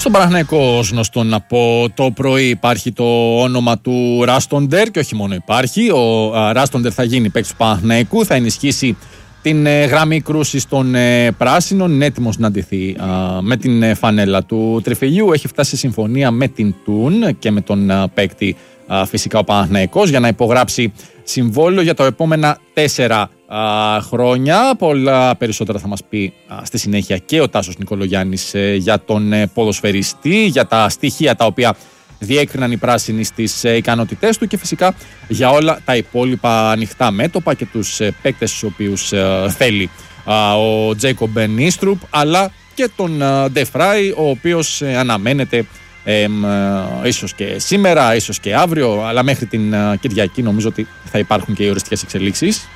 Στον Παναθηναϊκό, ως γνωστόν, από το πρωί υπάρχει το όνομα του Ράστοντερ και όχι μόνο υπάρχει. Ο Ράστοντερ θα γίνει παίκτης του Παναθηναϊκού, θα ενισχύσει την γραμμή κρούσης των πράσινων. Είναι έτοιμος να ντυθεί με την φανέλα του Τριφυλιού. Έχει φτάσει σε συμφωνία με την Τουν και με τον παίκτη φυσικά ο Παναθηναϊκός για να υπογράψει συμβόλαιο για τα επόμενα 4 χρόνια. Πολλά περισσότερα θα μας πει στη συνέχεια και ο Τάσος Νικολογιάννης για τον ποδοσφαιριστή, για τα στοιχεία τα οποία διέκριναν οι πράσινοι στις ικανότητές του και φυσικά για όλα τα υπόλοιπα ανοιχτά μέτωπα και τους παίκτες τους οποίους θέλει ο Τζέικομπ Νίστρουπ, αλλά και τον Ντε Φράι, ο οποίος αναμένεται ίσως και σήμερα, ίσως και αύριο, αλλά μέχρι την Κυριακή νομίζω ότι θα υπάρχουν και οι οριστικές εξελίξεις.